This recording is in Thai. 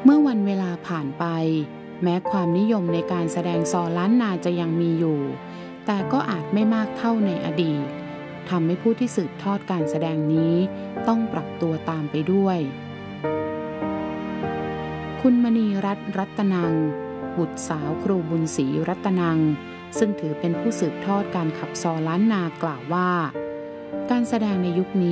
เมื่อวันเวลาผ่านไปแม้ความนิยมในการแสดงซอล้านนาจะยังมีอยู่แต่ก็อาจไม่มากเท่าในอดีตทำให้ผู้ที่สืบทอดการแสดงนี้ต้องปรับตัวตามไปด้วยคุณมณีรัตน์รัตนังบุตรสาวครูบุญศรีรัตนังซึ่งถือเป็นผู้สืบทอดการขับซอล้านนากล่าวว่าการแสดงในยุคนี้